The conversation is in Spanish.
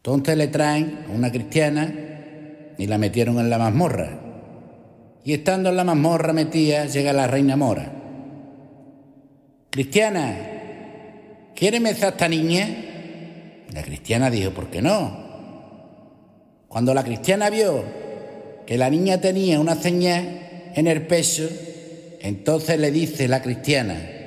Entonces le traen a una cristiana y la metieron en la mazmorra. Y estando en la mazmorra metida, llega la reina mora. «Cristiana, ¿quiere mezar a esta niña?» La cristiana dijo: «¿Por qué no?». Cuando la cristiana vio que la niña tenía una señal en el pecho, entonces le dice la cristiana: